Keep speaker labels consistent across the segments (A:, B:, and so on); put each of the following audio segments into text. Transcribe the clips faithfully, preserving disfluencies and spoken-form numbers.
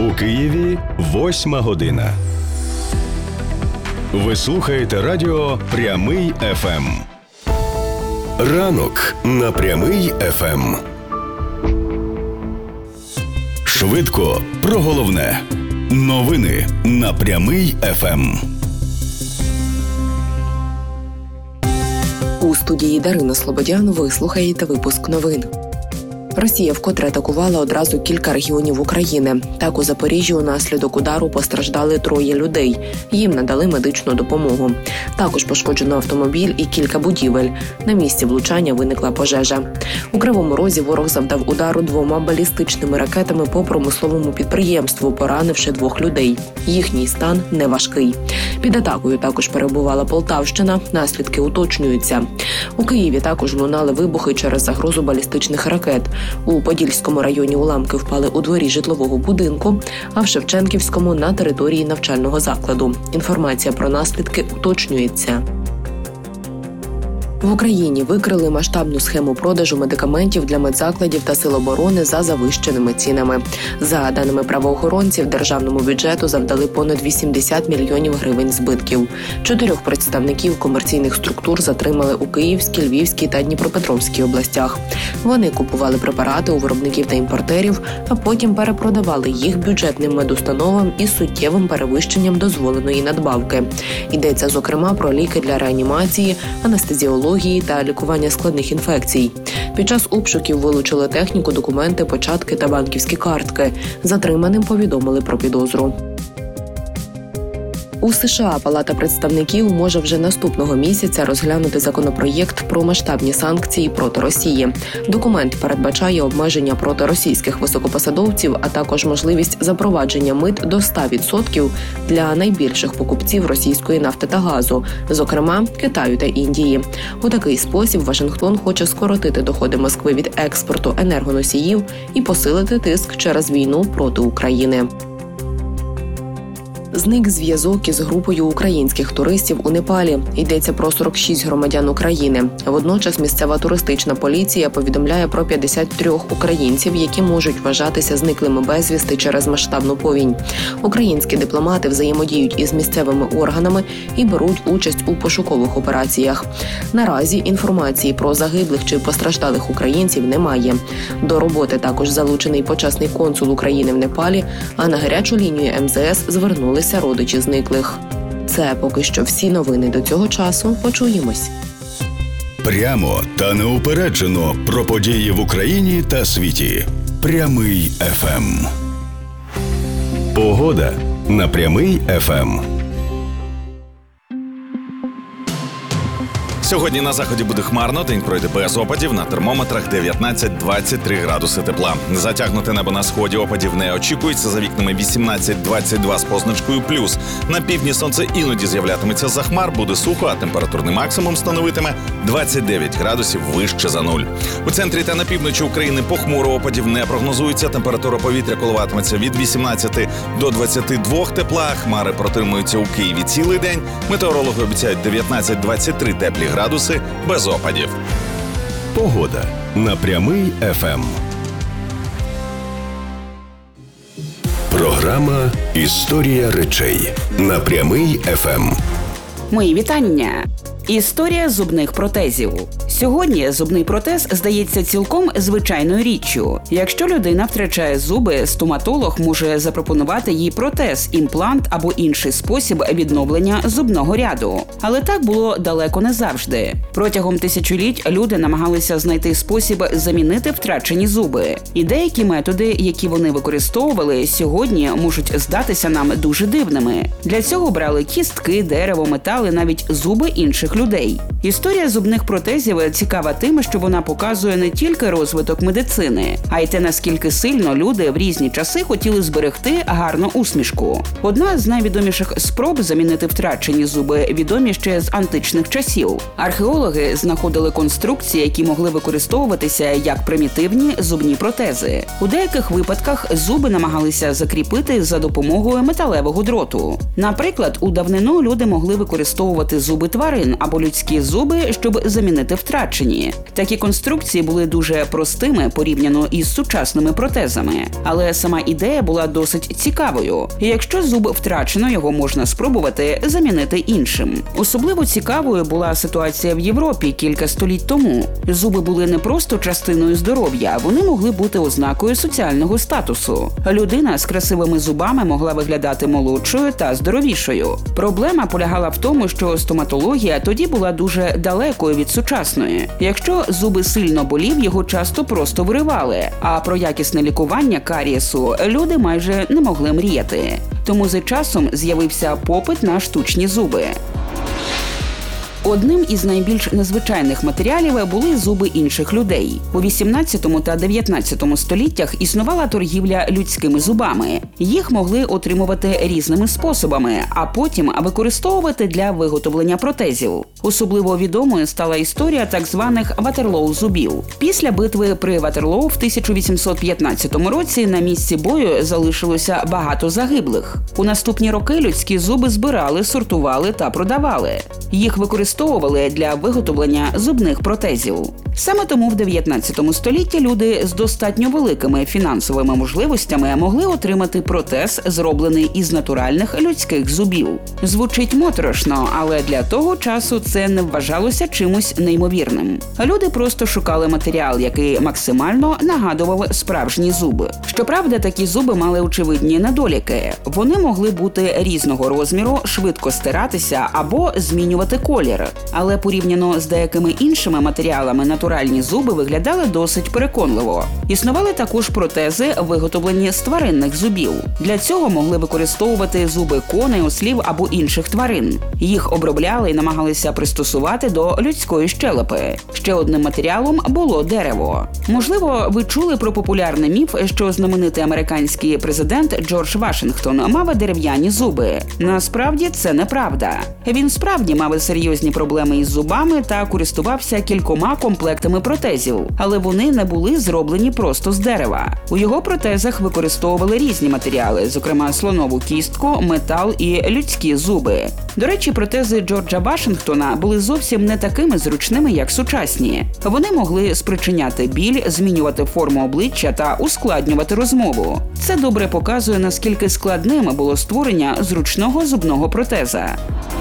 A: У Києві восьма година. Ви слухаєте радіо «Прямий еф ем». Ранок на «Прямий еф ем». Швидко про головне. Новини на «Прямий еф ем».
B: У студії Дарина Слободян ви слухаєте випуск новин. Росія вкотре атакувала одразу кілька регіонів України. Так, у Запоріжжі унаслідок удару постраждали троє людей. Їм надали медичну допомогу. Також пошкоджено автомобіль і кілька будівель. На місці влучання виникла пожежа. У Кривому Розі ворог завдав удару двома балістичними ракетами по промисловому підприємству, поранивши двох людей. Їхній стан неважкий. Під атакою також перебувала Полтавщина. Наслідки уточнюються. У Києві також лунали вибухи через загрозу балістичних ракет. У Подільському районі уламки впали у дворі житлового будинку, а в Шевченківському – на території навчального закладу. Інформація про наслідки уточнюється. В Україні викрили масштабну схему продажу медикаментів для медзакладів та сил оборони за завищеними цінами. За даними правоохоронців, державному бюджету завдали понад вісімдесят мільйонів гривень збитків. Чотирьох представників комерційних структур затримали у Київській, Львівській та Дніпропетровській областях. Вони купували препарати у виробників та імпортерів, а потім перепродавали їх бюджетним медустановам із суттєвим перевищенням дозволеної надбавки. Йдеться, зокрема, про ліки для реанімації, анестезіології та лікування складних інфекцій. Під час обшуків вилучили техніку, документи, початки та банківські картки. Затриманим повідомили про підозру. У США Палата представників може вже наступного місяця розглянути законопроєкт про масштабні санкції проти Росії. Документ передбачає обмеження проти російських високопосадовців, а також можливість запровадження мит до ста відсотків для найбільших покупців російської нафти та газу, зокрема Китаю та Індії. У такий спосіб Вашингтон хоче скоротити доходи Москви від експорту енергоносіїв і посилити тиск через війну проти України. Зник зв'язок із групою українських туристів у Непалі. Йдеться про сорок шість громадян України. Водночас місцева туристична поліція повідомляє про п'ятдесят три українців, які можуть вважатися зниклими безвісти через масштабну повінь. Українські дипломати взаємодіють із місцевими органами і беруть участь у пошукових операціях. Наразі інформації про загиблих чи постраждалих українців немає. До роботи також залучений почесний консул України в Непалі, а на гарячу лінію ем зе ес звернули родичі зниклих. Це поки що всі новини до цього часу. Почуємось.
A: Прямо та неупереджено про події в Україні та світі. Прямий еф ем. Погода на Прямий еф ем.
C: Сьогодні на заході буде хмарно, день пройде без опадів, на термометрах дев'ятнадцять - двадцять три градуси тепла. Затягнуте небо на сході, опадів не очікується, за вікнами вісімнадцять - двадцять два з позначкою плюс. На півдні сонце іноді з'являтиметься за хмар, буде сухо, а температурний максимум становитиме двадцять дев'ять градусів вище за нуль. У центрі та на півночі України похмуро, опадів не прогнозується, температура повітря коливатиметься від вісімнадцяти до двадцяти двох тепла, хмари протримуються у Києві цілий день, метеорологи обіцяють дев'ятнадцять - двадцять три теплі градуси без опадів.
A: Погода на Прямий еф ем. Програма «Історія речей» на Прямий еф ем.
D: Мої вітання! Історія зубних протезів. Сьогодні зубний протез здається цілком звичайною річчю. Якщо людина втрачає зуби, стоматолог може запропонувати їй протез, імплант або інший спосіб відновлення зубного ряду. Але так було далеко не завжди. Протягом тисячоліть люди намагалися знайти спосіб замінити втрачені зуби. І деякі методи, які вони використовували, сьогодні можуть здатися нам дуже дивними. Для цього брали кістки, дерево, метали, навіть зуби інших людей. Історія зубних протезів цікава тим, що вона показує не тільки розвиток медицини, а й те, наскільки сильно люди в різні часи хотіли зберегти гарну усмішку. Одна з найвідоміших спроб замінити втрачені зуби відомі ще з античних часів. Археологи знаходили конструкції, які могли використовуватися як примітивні зубні протези. У деяких випадках зуби намагалися закріпити за допомогою металевого дроту. Наприклад, у давнину люди могли використовувати зуби тварин або людські зуби, щоб замінити втрачені. втрачені. Такі конструкції були дуже простими порівняно із сучасними протезами, але сама ідея була досить цікавою. І якщо зуб втрачено, його можна спробувати замінити іншим. Особливо цікавою була ситуація в Європі кілька століть тому. Зуби були не просто частиною здоров'я, вони могли бути ознакою соціального статусу. Людина з красивими зубами могла виглядати молодшою та здоровішою. Проблема полягала в тому, що стоматологія тоді була дуже далекою від сучасної. Якщо зуби сильно болів, його часто просто виривали, а про якісне лікування карієсу люди майже не могли мріяти. Тому з часом з'явився попит на штучні зуби. Одним із найбільш незвичайних матеріалів були зуби інших людей. У вісімнадцятому та дев'ятнадцятому століттях існувала торгівля людськими зубами. Їх могли отримувати різними способами, а потім використовувати для виготовлення протезів. Особливо відомою стала історія так званих Ватерлоу зубів. Після битви при Ватерлоу в тисяча вісімсот п'ятнадцятому році на місці бою залишилося багато загиблих. У наступні роки людські зуби збирали, сортували та продавали. Їх використовували для виготовлення зубних протезів. Саме тому в дев'ятнадцятому столітті люди з достатньо великими фінансовими можливостями могли отримати протез, зроблений із натуральних людських зубів. Звучить моторошно, але для того часу це не вважалося чимось неймовірним. Люди просто шукали матеріал, який максимально нагадував справжні зуби. Щоправда, такі зуби мали очевидні недоліки. Вони могли бути різного розміру, швидко стиратися або змінювати колір. Але порівняно з деякими іншими матеріалами натуральні зуби виглядали досить переконливо. Існували також протези, виготовлені з тваринних зубів. Для цього могли використовувати зуби коней, ослів або інших тварин. Їх обробляли і намагалися пристосувати до людської щелепи. Ще одним матеріалом було дерево. Можливо, ви чули про популярний міф, що знаменитий американський президент Джордж Вашингтон мав дерев'яні зуби. Насправді це неправда. Він справді мав серйозні проблеми із зубами та користувався кількома комплектами протезів, але вони не були зроблені просто з дерева. У його протезах використовували різні матеріали, зокрема слонову кістку, метал і людські зуби. До речі, протези Джорджа Вашингтона були зовсім не такими зручними, як сучасні. Вони могли спричиняти біль, змінювати форму обличчя та ускладнювати розмову. Це добре показує, наскільки складним було створення зручного зубного протеза.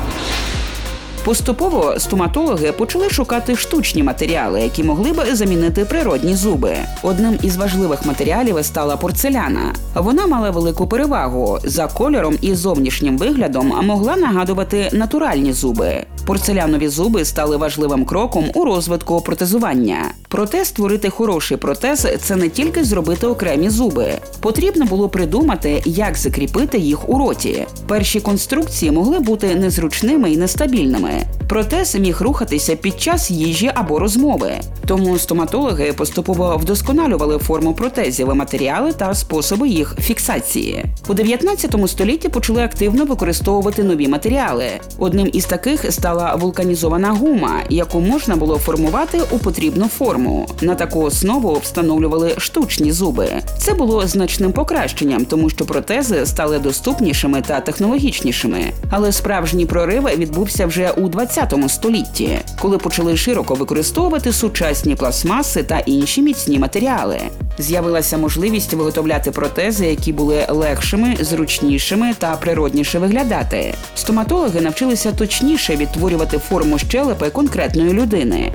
D: Поступово стоматологи почали шукати штучні матеріали, які могли б замінити природні зуби. Одним із важливих матеріалів стала порцеляна. Вона мала велику перевагу. За кольором і зовнішнім виглядом могла нагадувати натуральні зуби. Порцелянові зуби стали важливим кроком у розвитку протезування. Проте створити хороший протез – це не тільки зробити окремі зуби. Потрібно було придумати, як закріпити їх у роті. Перші конструкції могли бути незручними і нестабільними. Протез міг рухатися під час їжі або розмови. Тому стоматологи поступово вдосконалювали форму протезів, матеріали та способи їх фіксації. У дев'ятнадцятому столітті почали активно використовувати нові матеріали. Одним із таких стала вулканізована гума, яку можна було формувати у потрібну форму. На таку основу встановлювали штучні зуби. Це було значним покращенням, тому що протези стали доступнішими та технологічнішими. Але справжній прорив відбувся вже у двадцятому столітті, коли почали широко використовувати сучасні пластмаси та інші міцні матеріали. З'явилася можливість виготовляти протези, які були легшими, зручнішими та природніше виглядати. Стоматологи навчилися точніше відтворювати форму щелепи конкретної людини.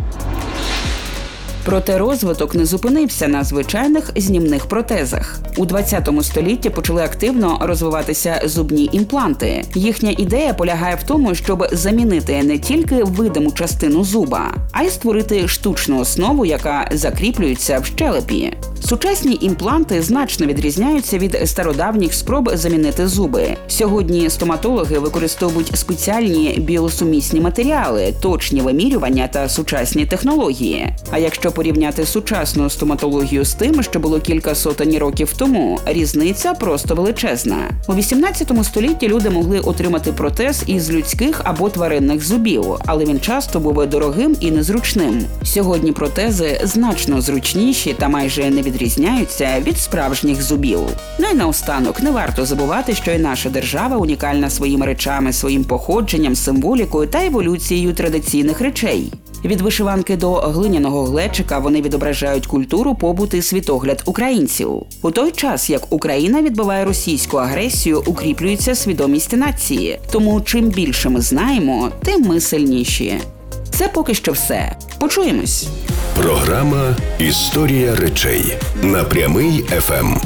D: Проте розвиток не зупинився на звичайних знімних протезах. У двадцятому столітті почали активно розвиватися зубні імпланти. Їхня ідея полягає в тому, щоб замінити не тільки видиму частину зуба, а й створити штучну основу, яка закріплюється в щелепі. Сучасні імпланти значно відрізняються від стародавніх спроб замінити зуби. Сьогодні стоматологи використовують спеціальні біосумісні матеріали, точні вимірювання та сучасні технології. А якщо порівняти сучасну стоматологію з тим, що було кілька сотень років тому, різниця просто величезна. У вісімнадцятому столітті люди могли отримати протез із людських або тваринних зубів, але він часто був дорогим і незручним. Сьогодні протези значно зручніші та майже не відрізняються від справжніх зубів. Ну і наостанок, не варто забувати, що і наша держава унікальна своїми речами, своїм походженням, символікою та еволюцією традиційних речей. Від вишиванки до глиняного глечика вони відображають культуру, побут і світогляд українців. У той час, як Україна відбиває російську агресію, укріплюється свідомість нації. Тому чим більше ми знаємо, тим ми сильніші. Це поки що все. Почуємось.
A: Програма «Історія речей» на Прямий еф ем.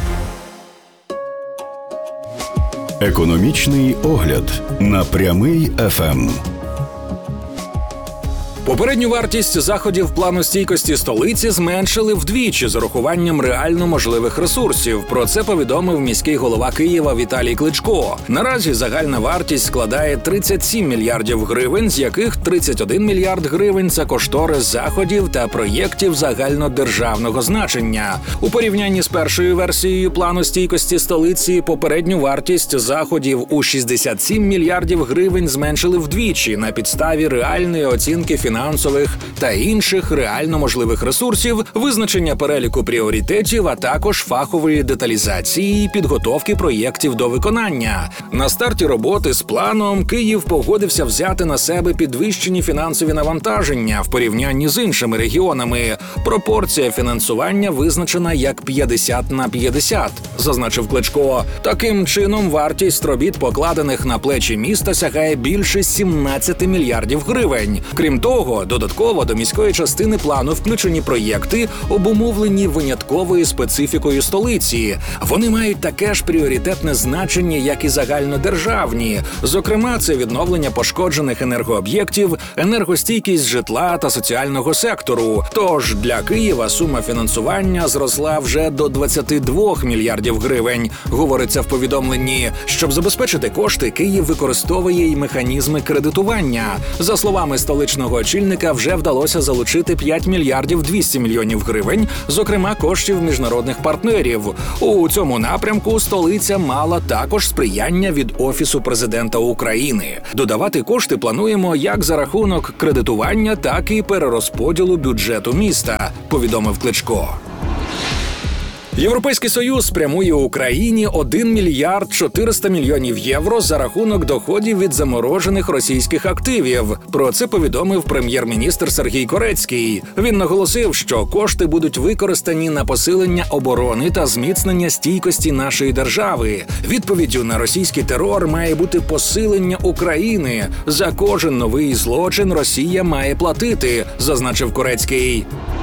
A: Економічний огляд на Прямий еф ем.
E: Попередню вартість заходів плану стійкості столиці зменшили вдвічі з урахуванням реально можливих ресурсів. Про це повідомив міський голова Києва Віталій Кличко. Наразі загальна вартість складає тридцять сім мільярдів гривень, з яких тридцять один мільярд гривень – це кошторис заходів та проєктів загальнодержавного значення. У порівнянні з першою версією плану стійкості столиці попередню вартість заходів у шістдесят сім мільярдів гривень зменшили вдвічі на підставі реальної оцінки фінансових фінансових та інших реально можливих ресурсів, визначення переліку пріоритетів, а також фахової деталізації і підготовки проєктів до виконання. На старті роботи з планом Київ погодився взяти на себе підвищені фінансові навантаження в порівнянні з іншими регіонами. Пропорція фінансування визначена як п'ятдесят на п'ятдесят, зазначив Кличко. Таким чином, вартість робіт, покладених на плечі міста, сягає більше сімнадцять мільярдів гривень. Крім того, додатково до міської частини плану включені проєкти, обумовлені винятковою специфікою столиці. Вони мають таке ж пріоритетне значення, як і загальнодержавні. Зокрема, це відновлення пошкоджених енергооб'єктів, енергостійкість житла та соціального сектору. Тож для Києва сума фінансування зросла вже до двадцять два мільярдів гривень, говориться в повідомленні. Щоб забезпечити кошти, Київ використовує й механізми кредитування. За словами столичного очільника, вже вдалося залучити п'ять мільярдів двісті мільйонів гривень, зокрема коштів міжнародних партнерів. У цьому напрямку столиця мала також сприяння від Офісу президента України. Додавати кошти плануємо як за рахунок кредитування, так і перерозподілу бюджету міста, повідомив Кличко. Європейський Союз спрямує Україні один мільярд чотириста мільйонів євро за рахунок доходів від заморожених російських активів. Про це повідомив прем'єр-міністр Сергій Корецький. Він наголосив, що кошти будуть використані на посилення оборони та зміцнення стійкості нашої держави. Відповіддю на російський терор має бути посилення України. За кожен новий злочин Росія має платити, зазначив Корецький.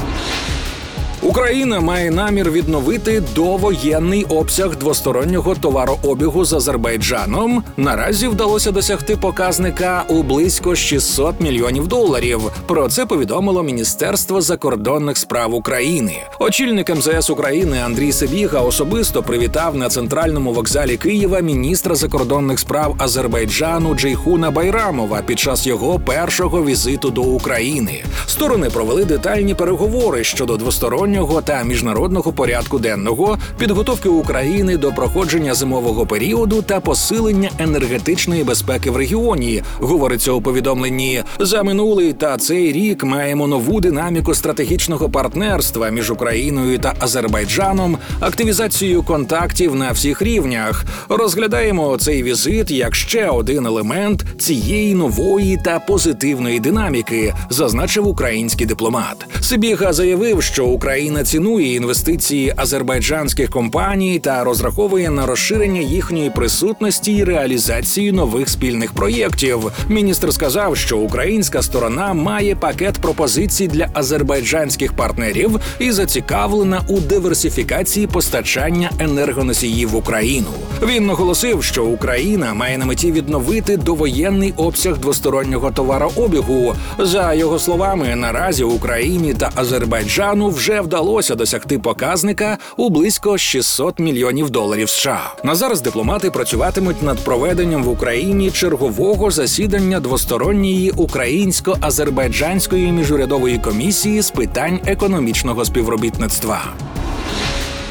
E: Україна має намір відновити довоєнний обсяг двостороннього товарообігу з Азербайджаном. Наразі вдалося досягти показника у близько шістсот мільйонів доларів. Про це повідомило Міністерство закордонних справ України. Очільник ем зе ес України Андрій Сибіга особисто привітав на центральному вокзалі Києва міністра закордонних справ Азербайджану Джейхуна Байрамова під час його першого візиту до України. Сторони провели детальні переговори щодо двостороннього та міжнародного порядку денного, підготовки України до проходження зимового періоду та посилення енергетичної безпеки в регіоні, говориться у повідомленні. За минулий та цей рік маємо нову динаміку стратегічного партнерства між Україною та Азербайджаном, активізацію контактів на всіх рівнях. Розглядаємо цей візит як ще один елемент цієї нової та позитивної динаміки, зазначив український дипломат. Сибіга заявив, що Україна Україна цінує інвестиції азербайджанських компаній та розраховує на розширення їхньої присутності і реалізацію нових спільних проєктів. Міністр сказав, що українська сторона має пакет пропозицій для азербайджанських партнерів і зацікавлена у диверсифікації постачання енергоносіїв в Україну. Він наголосив, що Україна має на меті відновити довоєнний обсяг двостороннього товарообігу. За його словами, наразі Україні та Азербайджану вже вдалося досягти показника у близько шістсот мільйонів доларів США. На зараз дипломати працюватимуть над проведенням в Україні чергового засідання двосторонньої українсько-азербайджанської міжурядової комісії з питань економічного співробітництва.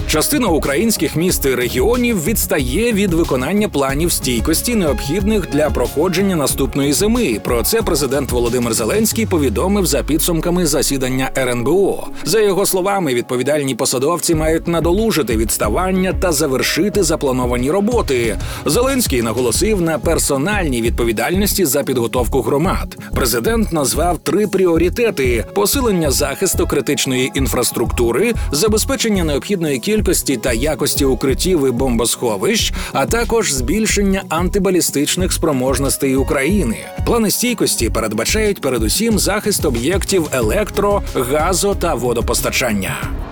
E: Частина українських міст і регіонів відстає від виконання планів стійкості, необхідних для проходження наступної зими. Про це президент Володимир Зеленський повідомив за підсумками засідання ер ен бе о. За його словами, відповідальні посадовці мають надолужити відставання та завершити заплановані роботи. Зеленський наголосив на персональній відповідальності за підготовку громад. Президент назвав три пріоритети: посилення захисту критичної інфраструктури, забезпечення необхідної кількості та якості укриттів і бомбосховищ, а також збільшення антибалістичних спроможностей України. Плани стійкості передбачають передусім захист об'єктів електро, газо та водопостачання.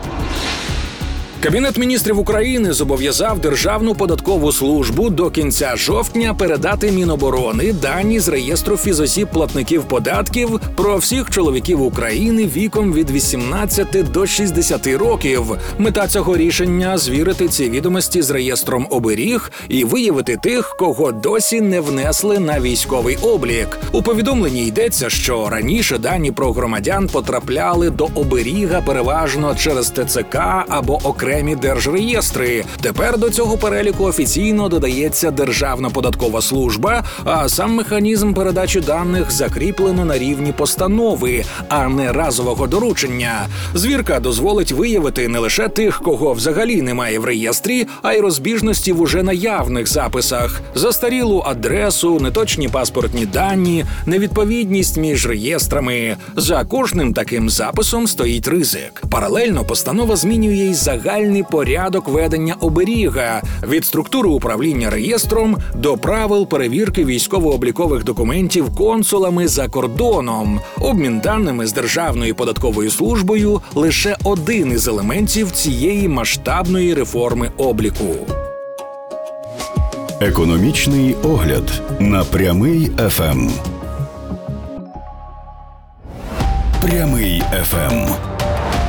E: Кабінет міністрів України зобов'язав Державну податкову службу до кінця жовтня передати Міноборони дані з реєстру фізосіб платників податків про всіх чоловіків України віком від вісімнадцяти до шістдесяти років. Мета цього рішення – звірити ці відомості з реєстром оберіг і виявити тих, кого досі не внесли на військовий облік. У повідомленні йдеться, що раніше дані про громадян потрапляли до оберіга переважно через те це ка або окремі держреєстри. Тепер до цього переліку офіційно додається Державна податкова служба, а сам механізм передачі даних закріплено на рівні постанови, а не разового доручення. Звірка дозволить виявити не лише тих, кого взагалі немає в реєстрі, а й розбіжності в уже наявних записах: застарілу адресу, неточні паспортні дані, невідповідність між реєстрами. За кожним таким записом стоїть ризик. Паралельно постанова змінює й загальний порядок ведення оберіга від структури управління реєстром до правил перевірки військово-облікових документів консулами за кордоном. Обмін даними з Державною податковою службою – лише один із елементів цієї масштабної реформи обліку.
A: Економічний огляд на Прямий еф ем. Прямий еф ем.